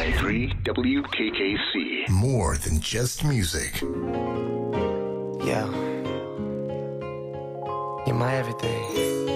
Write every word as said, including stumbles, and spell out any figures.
three W K K C. More than just music. Yeah. You're my everything.